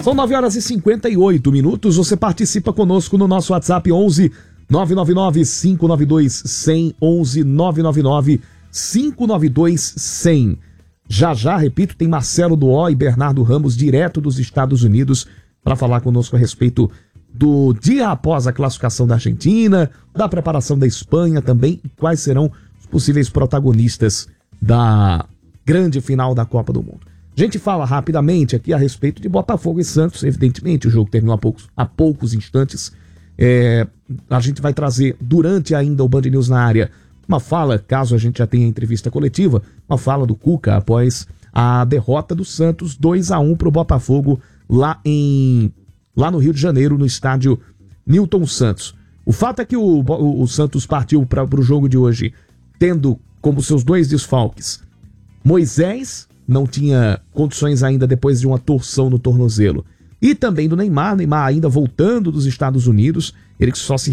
São 9h58. Você participa conosco no nosso WhatsApp 11 999 592 100, 11 999 592 100. Já, repito, tem Marcelo Duó e Bernardo Ramos, direto dos Estados Unidos, para falar conosco a respeito do dia após a classificação da Argentina, da preparação da Espanha também, e quais serão os possíveis protagonistas da grande final da Copa do Mundo. A gente fala rapidamente aqui a respeito de Botafogo e Santos. Evidentemente, o jogo terminou há poucos instantes. A gente vai trazer, durante ainda o Band News na área, uma fala, caso a gente já tenha entrevista coletiva, uma fala do Cuca após a derrota do Santos 2-1 para o Botafogo lá no Rio de Janeiro, no estádio Newton Santos. O fato é que o Santos partiu para o jogo de hoje tendo como seus dois desfalques Moisés, não tinha condições ainda depois de uma torção no tornozelo, e também do Neymar ainda voltando dos Estados Unidos, ele que só se